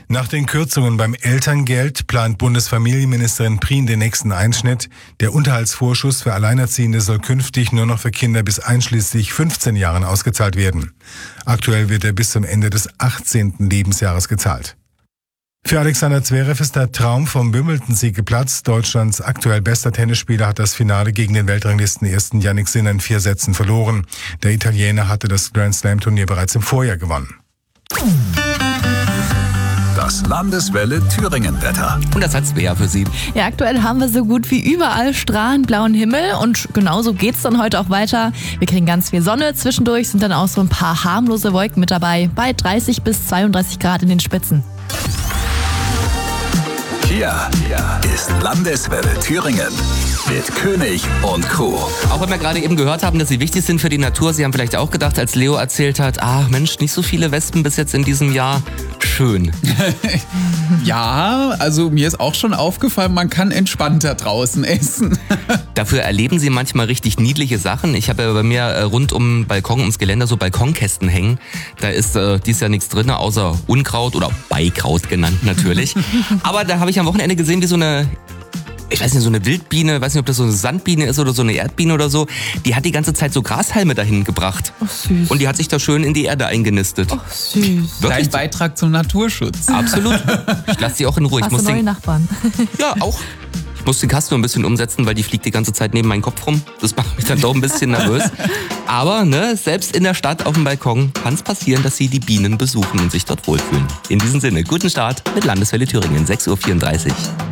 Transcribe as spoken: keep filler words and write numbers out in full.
Nach den Kürzungen beim Elterngeld plant Bundesfamilienministerin Prien den nächsten Einschnitt. Der Unterhaltsvorschuss für Alleinerziehende soll künftig nur noch für Kinder bis einschließlich fünfzehn Jahren ausgezahlt werden. Aktuell wird er bis zum Ende des achtzehnten Lebensjahres gezahlt. Für Alexander Zverev ist der Traum vom Wimbledon-Sieg geplatzt. Deutschlands aktuell bester Tennisspieler hat das Finale gegen den Weltranglistenersten Jannik Sinner in vier Sätzen verloren. Der Italiener hatte das Grand-Slam-Turnier bereits im Vorjahr gewonnen. Das Landeswelle Thüringen-Wetter. Und das hat Svea für Sie. Ja, aktuell haben wir so gut wie überall strahlend blauen Himmel und genauso geht's dann heute auch weiter. Wir kriegen ganz viel Sonne, zwischendurch sind dann auch so ein paar harmlose Wolken mit dabei, bei dreißig bis zweiunddreißig Grad in den Spitzen. Hier ist Landeswelle Thüringen mit König und Co. Auch wenn wir gerade eben gehört haben, dass sie wichtig sind für die Natur. Sie haben vielleicht auch gedacht, als Leo erzählt hat, ach Mensch, nicht so viele Wespen bis jetzt in diesem Jahr. Schön. Ja, also mir ist auch schon aufgefallen, man kann entspannter draußen essen. Dafür erleben sie manchmal richtig niedliche Sachen. Ich habe ja bei mir äh, rund um den Balkon, ums Geländer so Balkonkästen hängen. Da ist äh, dies Jahr nichts drin, außer Unkraut oder Beikraut genannt natürlich. Aber da habe ich am Wochenende gesehen, wie so eine... Ich weiß nicht, so eine Wildbiene, weiß nicht, ob das so eine Sandbiene ist oder so eine Erdbiene oder so, die hat die ganze Zeit so Grashalme dahin gebracht. Oh, süß. Und die hat sich da schön in die Erde eingenistet. Oh, süß. Wirklich? Dein Beitrag zum Naturschutz. Absolut. Ich lasse sie auch in Ruhe. Ich Hast muss du neue den, Nachbarn? ja, auch. Ich muss den Kasten nur ein bisschen umsetzen, weil die fliegt die ganze Zeit neben meinen Kopf rum. Das macht mich dann doch ein bisschen nervös. Aber ne, selbst in der Stadt auf dem Balkon kann es passieren, dass sie die Bienen besuchen und sich dort wohlfühlen. In diesem Sinne, guten Start mit Landeswelle Thüringen, sechs Uhr vierunddreißig.